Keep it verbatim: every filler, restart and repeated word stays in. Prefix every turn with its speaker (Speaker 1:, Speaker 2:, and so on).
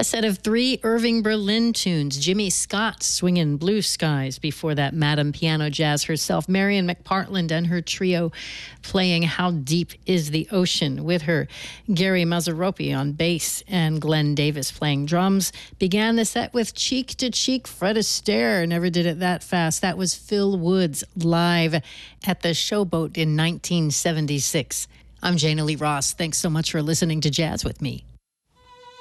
Speaker 1: A set of three Irving Berlin tunes. Jimmy Scott swinging Blue Skies. Before that, Madame Piano Jazz herself, Marian McPartland and her trio playing How Deep Is the Ocean with her Gary Mazzaropi on bass and Glenn Davis playing drums. Began the set with Cheek to Cheek, Fred Astaire. Never did it that fast. That was Phil Woods live at the Showboat in nineteen seventy-six. I'm Jana Lee Ross. Thanks so much for listening to Jazz with me.